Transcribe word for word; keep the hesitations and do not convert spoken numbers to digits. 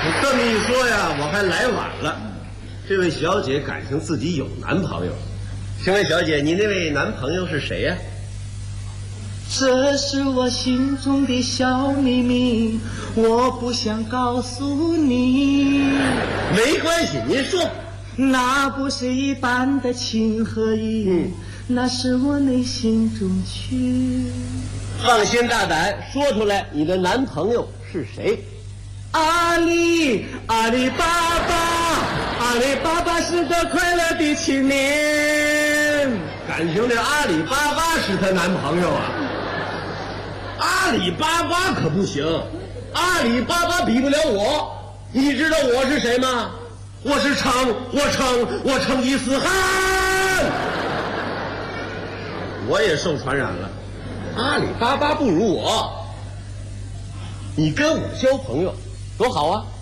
这么一说呀，我还来晚了。这位小姐感情自己有男朋友，请问小姐，你那位男朋友是谁呀？ 这是我心中的小秘密，我不想告诉你。 没关系，您说。 那不是一般的情和义，嗯，那是我内心中曲。 放心大胆说出来，你的男朋友是谁？ 阿里阿里巴巴，阿里巴巴是个快乐的青年。 感情这阿里巴巴是她男朋友啊？阿里巴巴可不行，阿里巴巴比不了我。你知道我是谁吗？我是成，我成，我成吉思汗。我也受传染了，阿里巴巴不如我。你跟我交朋友多好啊！